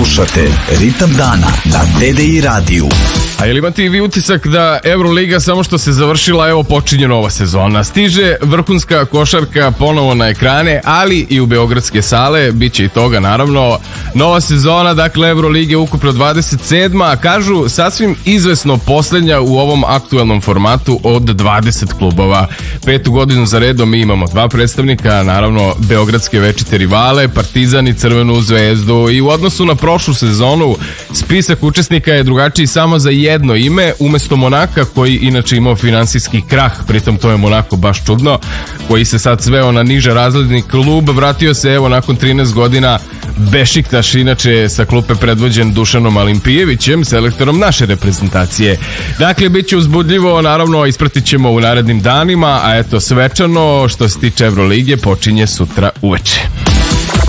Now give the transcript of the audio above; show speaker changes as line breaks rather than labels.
Slušate Ritam dana na TDI radiju.
A je li imate i vi utisak da Euroliga samo što se završila, evo počinje nova sezona? Stiže vrhunska košarka ponovo na ekrane, ali i u beogradske sale, bit će i toga naravno. Nova sezona, dakle Eurolige ukupno 27, a kažu sasvim izvesno posljednja u ovom aktuelnom formatu od 20 klubova. 5. godinu za redom mi imamo 2 predstavnika, naravno beogradske večite rivale, Partizan i Crvenu zvezdu, i u odnosu na prošlu sezonu spisak učesnika je drugačiji samo za jedno ime, umesto Monaka koji inače imao finansijski krah, pritom to je Monako baš čudno, koji se sad sveo na niže razredni klub, vratio se evo nakon 13 godina Bešiktaš, inače sa klupe predvođen Dušanom Alimpijevićem, selektorom naše reprezentacije. Dakle, bit će uzbudljivo, naravno ispratit ćemo u narednim danima, a eto svečano što se tiče Evrolige počinje sutra uveče.